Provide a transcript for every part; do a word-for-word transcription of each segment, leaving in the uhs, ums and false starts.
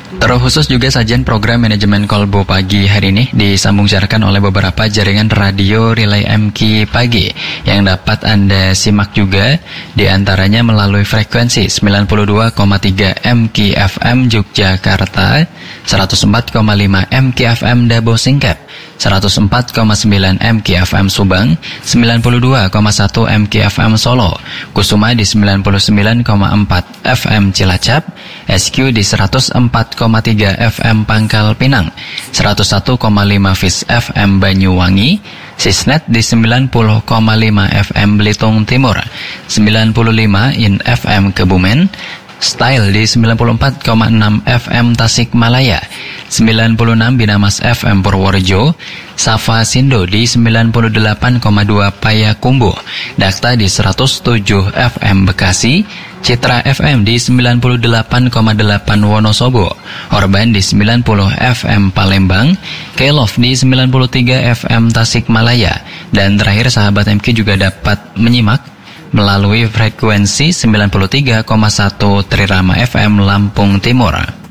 Terkhusus juga sajian program manajemen Kolbu pagi hari ini disambung siarkan oleh beberapa jaringan radio Relay M K Pagi yang dapat Anda simak juga, di antaranya melalui frekuensi sembilan puluh dua koma tiga M K F M Yogyakarta, seratus empat koma lima M K F M Dabo Singkep, seratus empat koma sembilan M K F M Subang, sembilan puluh dua koma satu M K F M Solo, Kusuma di sembilan puluh sembilan koma empat F M Cilacap, S Q di seratus empat koma tiga F M Pangkal Pinang, seratus satu koma lima Fis F M Banyuwangi, Sisnet di sembilan puluh koma lima F M Belitung Timur, sembilan puluh lima In F M Kebumen, Style di sembilan puluh empat koma enam F M Tasikmalaya, sembilan puluh enam Binamas F M Purworejo, Safa Sindo di sembilan puluh delapan koma dua Payakumbuh, Dakta di seratus tujuh F M Bekasi, Citra F M di sembilan puluh delapan koma delapan Wonosobo, Orban di sembilan puluh F M Palembang, Kelov di sembilan puluh tiga F M Tasikmalaya, dan terakhir sahabat M K juga dapat menyimak melalui frekuensi sembilan puluh tiga koma satu Trirama F M Lampung Timur.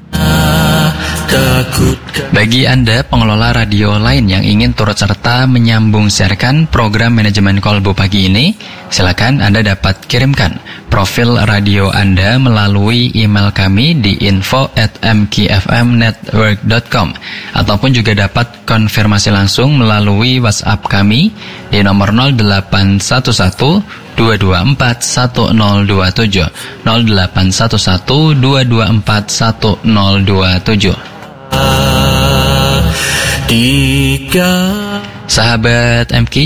Bagi Anda pengelola radio lain yang ingin turut serta menyambung siarkan program manajemen Kolbu pagi ini, silakan Anda dapat kirimkan profil radio Anda melalui email kami di info at m k f m network dot com, ataupun juga dapat konfirmasi langsung melalui WhatsApp kami di nomor nol delapan satu satu dua dua empat satu nol dua tujuh nol delapan satu satu dua dua empat satu nol dua tujuh. Sahabat M K,